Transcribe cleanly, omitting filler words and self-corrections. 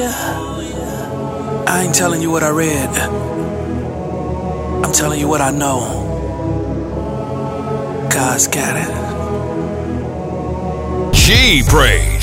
I ain't telling you what I read. I'm telling you what I know. God's got it. G Praise.